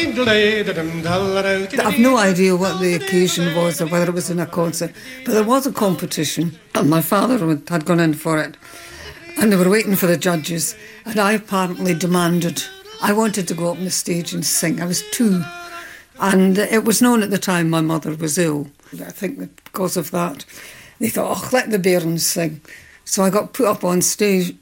I've no idea what the occasion was or whether it was in a concert, but there was a competition and my father had gone in for it and they were waiting for the judges and I apparently demanded, I wanted to go up on the stage and sing. I was 2 and it was known at the time my mother was ill. I think that because of that they thought, oh, let the bairns sing. So I got put up on stage